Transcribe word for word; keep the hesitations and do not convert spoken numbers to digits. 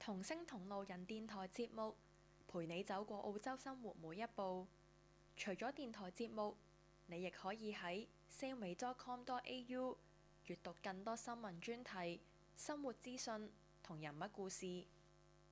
同聲同路人電台節目，陪你走過澳洲生活每一步。除咗電台節目，你亦可以喺 sailme dot com dot a u 閱讀更多新聞專題、生活資訊同人物故事。